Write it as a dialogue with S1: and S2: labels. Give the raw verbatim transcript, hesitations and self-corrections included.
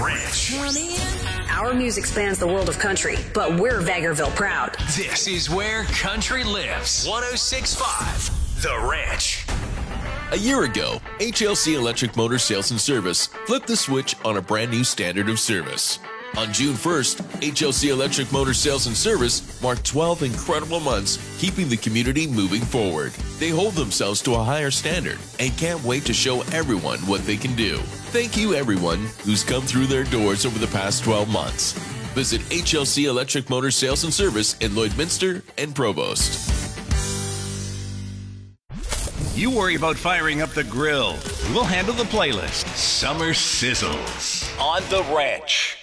S1: Ranch.
S2: Our music spans the world of country, but we're Vegreville proud.
S1: This is where country lives. one oh six point five The Ranch.
S3: A year ago, H L C Electric Motor Sales and Service flipped the switch on a brand new standard of service. On June first, H L C Electric Motor Sales and Service marked twelve incredible months keeping the community moving forward. They hold themselves to a higher standard and can't wait to show everyone what they can do. Thank you everyone who's come through their doors over the past twelve months. Visit H L C Electric Motor Sales and Service in Lloydminster and Provost.
S4: You worry about firing up the grill. We'll handle the playlist. Summer Sizzles on The Ranch.